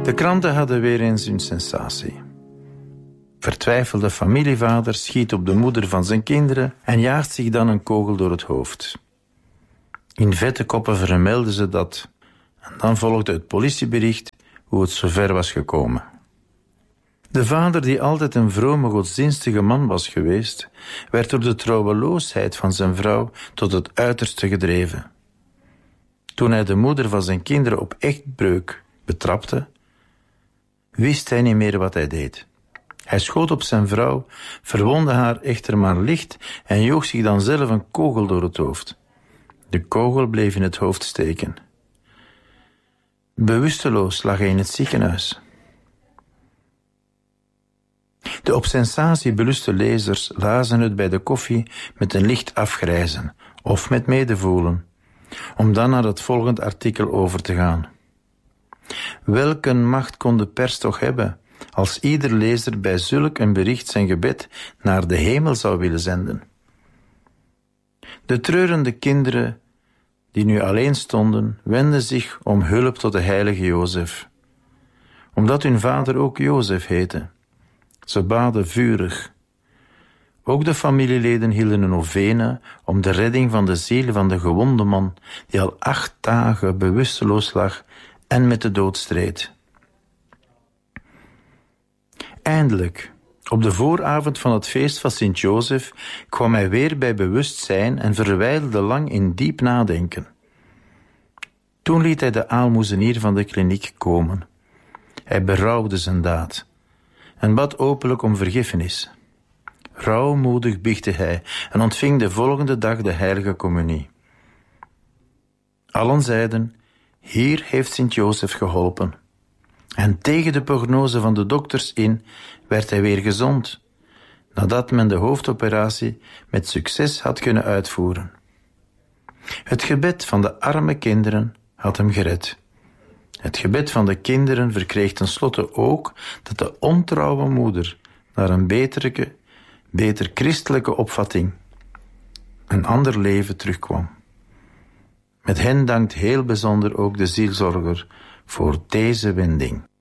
De kranten hadden weer eens een sensatie. Vertwijfelde familievader schiet op de moeder van zijn kinderen en jaagt zich dan een kogel door het hoofd. In vette koppen vermelden ze dat. En dan volgde het politiebericht hoe het zover was gekomen. De vader, die altijd een vrome, godsdienstige man was geweest, werd door de trouweloosheid van zijn vrouw tot het uiterste gedreven. Toen hij de moeder van zijn kinderen op echtbreuk betrapte, wist hij niet meer wat hij deed. Hij schoot op zijn vrouw, verwondde haar echter maar licht en joeg zich dan zelf een kogel door het hoofd. De kogel bleef in het hoofd steken. Bewusteloos lag hij in het ziekenhuis. De op sensatie beluste lezers lazen het bij de koffie met een licht afgrijzen of met medevoelen, om dan naar het volgende artikel over te gaan. Welke macht kon de pers toch hebben als ieder lezer bij zulk een bericht zijn gebed naar de hemel zou willen zenden? De treurende kinderen die nu alleen stonden, wendden zich om hulp tot de heilige Jozef, omdat hun vader ook Jozef heette. Ze baden vurig. Ook de familieleden hielden een novene om de redding van de ziel van de gewonde man, die al 8 dagen bewusteloos lag en met de dood streed. Eindelijk, op de vooravond van het feest van Sint-Jozef, kwam hij weer bij bewustzijn en verwijlde lang in diep nadenken. Toen liet hij de aalmoezenier van de kliniek komen. Hij berouwde zijn daad en bad openlijk om vergiffenis. Rouwmoedig biechtte hij en ontving de volgende dag de heilige communie. Allen zeiden, hier heeft Sint-Jozef geholpen. En tegen de prognose van de dokters in werd hij weer gezond, nadat men de hoofdoperatie met succes had kunnen uitvoeren. Het gebed van de arme kinderen had hem gered. Het gebed van de kinderen verkreeg tenslotte ook dat de ontrouwe moeder naar een beter christelijke opvatting, een ander leven terugkwam. Met hen dankt heel bijzonder ook de zielzorger voor deze wending.